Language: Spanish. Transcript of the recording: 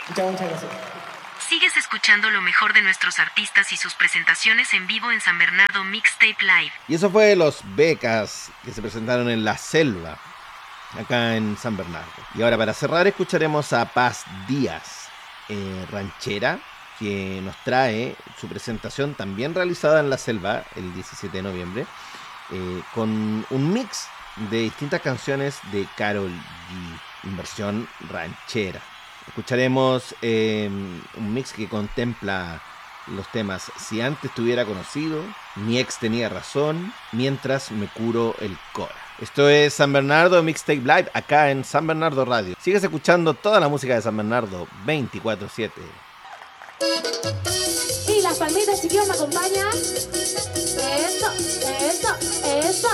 Muchas gracias. Sigues escuchando lo mejor de nuestros artistas y sus presentaciones en vivo en San Bernardo Mixtape Live. Y eso fue Los Becas, que se presentaron en La Selva, acá en San Bernardo. Y ahora para cerrar escucharemos a Paz Díaz, ranchera, que nos trae su presentación también realizada en La Selva el 17 de noviembre, con un mix de distintas canciones de Karol G, en versión ranchera. Escucharemos un mix que contempla los temas Si antes te hubiera conocido, Mi ex tenía razón, Mientras me curo el cora. Esto es San Bernardo Mixtape Live, acá en San Bernardo Radio. Sigues escuchando toda la música de San Bernardo 24/7. Y las palmitas, chiquillos, me acompañan. Eso, eso, eso.